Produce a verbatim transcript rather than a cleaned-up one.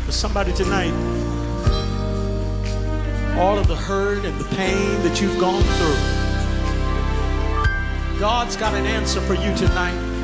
For somebody tonight, all of the hurt and the pain that you've gone through, God's got an answer for you tonight.